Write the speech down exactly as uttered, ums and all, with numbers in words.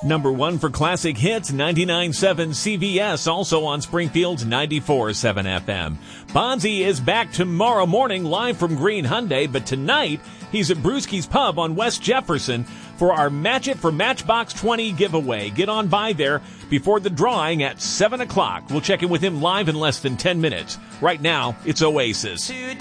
Number one for classic hits, ninety-nine point seven C V S, also on Springfield's ninety-four point seven F M. Bonzi is back tomorrow morning live from Green Hyundai, but tonight he's at Brewski's Pub on West Jefferson for our Match It for Matchbox twenty giveaway. Get on by there before the drawing at seven o'clock. We'll check in with him live in less than ten minutes. Right now, it's Oasis.